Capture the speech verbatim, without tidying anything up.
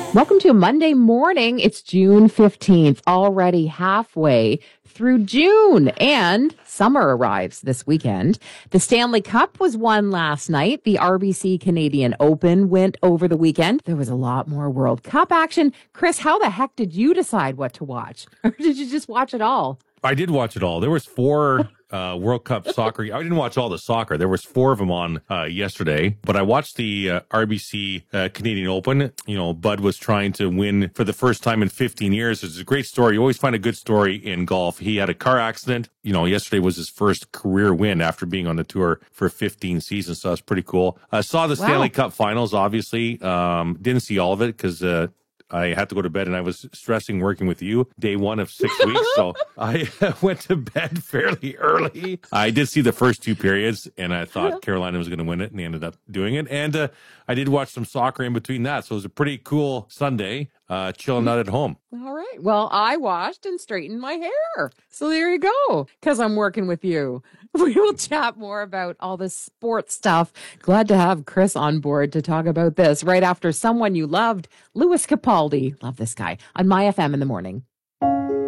Welcome to Monday morning. It's June fifteenth, already halfway through June, and summer arrives this weekend. The Stanley Cup was won last night. The R B C Canadian Open went over the weekend. There was a lot more World Cup action. Chris, how the heck did you decide what to watch? Or did you just watch it all? I did watch it all. There was four uh, World Cup soccer. I didn't watch all the soccer. There was four of them on uh, yesterday, but I watched the uh, R B C uh, Canadian Open. You know, Bud was trying to win for the first time in fifteen years. It's a great story. You always find a good story in golf. He had a car accident. You know, yesterday was his first career win after being on the tour for fifteen seasons. So that's pretty cool. I saw the wow. Stanley Cup finals, obviously. Um, didn't see all of it because, uh, I had to go to bed and I was stressing working with you day one of six weeks. So I went to bed fairly early. I did see the first two periods and I thought Carolina was going to win it and they ended up doing it. And uh, I did watch some soccer in between that. So it was a pretty cool Sunday, uh, chilling out at home. All right. Well, I washed and straightened my hair. So there you go. Because I'm working with you. We will chat more about all this sports stuff. Glad to have Chris on board to talk about this right after Someone You Loved, Louis Capaldi. Love this guy on My F M in the morning.